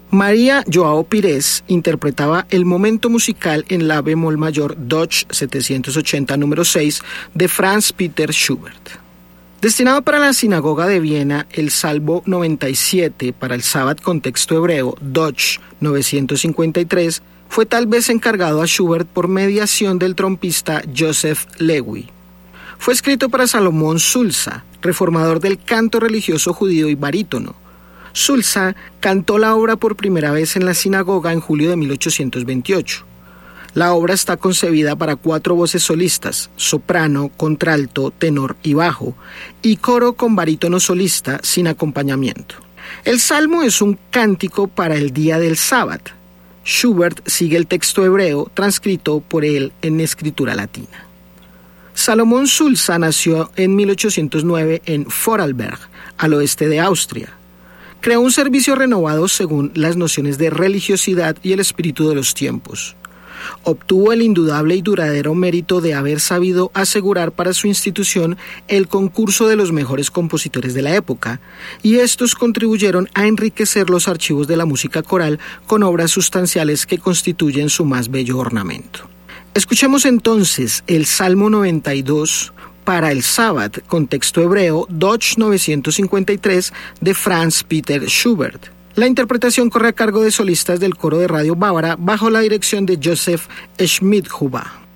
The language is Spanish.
María Joao Pires interpretaba el momento musical en la bemol mayor Dodge 780 número 6 de Franz Peter Schubert. Destinado para la sinagoga de Viena, el Salmo 97 para el Sabbat con texto hebreo Dodge 953 fue tal vez encargado a Schubert por mediación del trompista Joseph Lewy. Fue escrito para Salomón Sulza, reformador del canto religioso judío y barítono. Sulza cantó la obra por primera vez en la sinagoga en julio de 1828. La obra está concebida para 4 voces solistas, soprano, contralto, tenor y bajo, y coro con barítono solista sin acompañamiento. El salmo es un cántico para el día del sábado. Schubert sigue el texto hebreo transcrito por él en escritura latina. Salomón Sulza nació en 1809 en Vorarlberg, al oeste de Austria. Creó un servicio renovado según las nociones de religiosidad y el espíritu de los tiempos. Obtuvo el indudable y duradero mérito de haber sabido asegurar para su institución el concurso de los mejores compositores de la época, y estos contribuyeron a enriquecer los archivos de la música coral con obras sustanciales que constituyen su más bello ornamento. Escuchemos entonces el Salmo 92 para el Sabbat con texto hebreo Dodge 953 de Franz Peter Schubert. La interpretación corre a cargo de solistas del coro de Radio Bávara bajo la dirección de Joseph Schmidhuber.